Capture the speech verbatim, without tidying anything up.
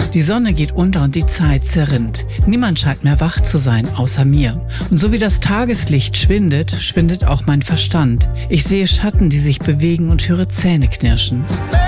Die Sonne geht unter und die Zeit zerrinnt. Niemand scheint mehr wach zu sein, außer mir. Und so wie das Tageslicht schwindet, schwindet auch mein Verstand. Ich sehe Schatten, die sich bewegen und höre Zähne knirschen.